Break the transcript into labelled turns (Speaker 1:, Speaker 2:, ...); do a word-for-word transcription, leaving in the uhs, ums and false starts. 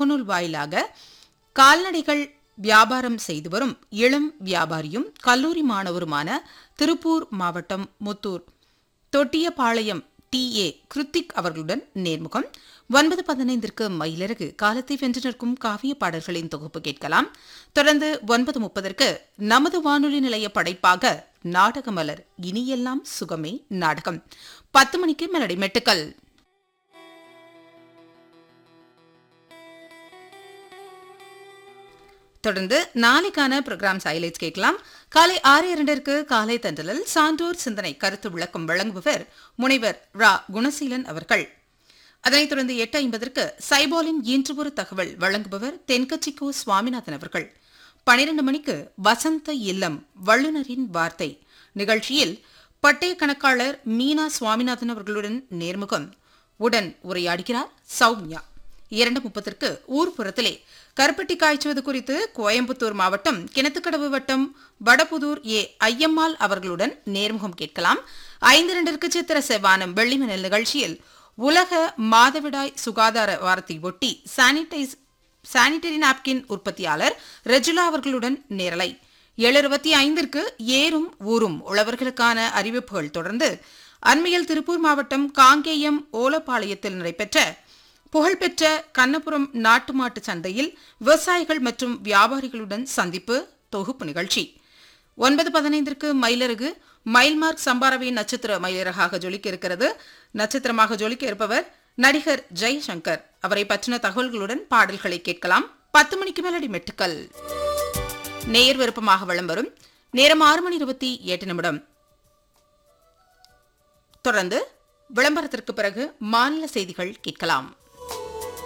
Speaker 1: முகநூல் வாயிலாக கால்நடைகள் வியாபாரம் செய்து வரும் இளம் வியாபாரியும் கல்லூரி மாணவருமான திருப்பூர் மாவட்டம் முத்தூர் தொட்டியபாளையம் டி ஏ கிருத்திக் அவர்களுடன் நேர்முகம். ஒன்பது பதினைந்திற்கு மயிலிறகு காலத்தை வென்று நிற்கும் காவிய பாடல்களின் தொகுப்பு கேட்கலாம். தொடர்ந்து ஒன்பது முப்பதற்கு நமது வானொலி நிலைய படைப்பாக நாடகமலர் இனியெல்லாம் சுகமே நாடகம். பத்து மணிக்கு மெலடி மெட்டுக்கள். தொடர்ந்து நாளைக்கான புரோகிராம்ஸ் ஹைலைட்ஸ் கேட்கலாம். காலை ஆறு இரண்டிற்கு காலை தண்டலில் சான்றோர் சிந்தனை கருத்து விளக்கம் வழங்குபவர் முனைவர் ரா குணசீலன் அவர்கள். அதனைத் தொடர்ந்து எட்டு ஐம்பதற்கு சைபாலின் இன்று ஒரு தகவல் வழங்குபவர் தென்கட்சிக்கோ சுவாமிநாதன் அவர்கள். பனிரெண்டு மணிக்கு வசந்த இல்லம் வல்லுநரின் வார்த்தை நிகழ்ச்சியில் பட்டய கணக்காளர் மீனா சுவாமிநாதன் அவர்களுடன் நேர்முகம். உடன் உரையாடுகிறார் சௌமியா. இரண்டு முப்பதற்கு ஊர்ப்புறத்திலே கருப்பட்டி காய்ச்சுவது குறித்து கோயம்புத்தூர் மாவட்டம் கிணத்துக்கடவு வட்டம் வடபுதூர் ஏ ஐயம்மாள் அவர்களுடன் நேர்முகம் கேட்கலாம். ஐந்து இரண்டிற்கு சித்திர செவ்வானம் வெள்ளிமணல் நிகழ்ச்சியில் உலக மாதவிடாய் சுகாதார வாரத்தை ஒட்டி சானிடைஸ் சானிடரி நாப்கின் உற்பத்தியாளர் ரெஜுலா அவர்களுடன் நேரலை. ஏழு இருபத்தி ஐந்திற்கு ஏறும் ஊரும் உழவர்களுக்கான அறிவிப்புகள். தொடர்ந்து அண்மையில் திருப்பூர் மாவட்டம் காங்கேயம் ஓலப்பாளையத்தில் நடைபெற்ற புகழ்பெற்ற கண்ணபுரம் நாட்டு மாட்டு சந்தையில் விவசாயிகள் மற்றும் வியாபாரிகளுடன் சந்திப்பு தொகுப்பு நிகழ்ச்சி. ஒன்பது பதினைந்திற்கு மயிலருகு மைல்மார்க் சம்பாரவின் நட்சத்திர மயிலரகாக ஜொலிக்க இருக்கிறது. நட்சத்திரமாக ஜொலிக்க இருப்பவர் நடிகர் ஜெய்சங்கர். அவரை பற்றின தகவல்களுடன் பாடல்களை கேட்கலாம். பத்து மணிக்கு மேலடி மெட்டுக்கள் நேர் விருப்பமாக வலம் வரும். நேரம் ஆறு மணி இருபத்தி எட்டு நிமிடம். தொடர்ந்து விளம்பரத்திற்கு பிறகு மாநில செய்திகள் கேட்கலாம்.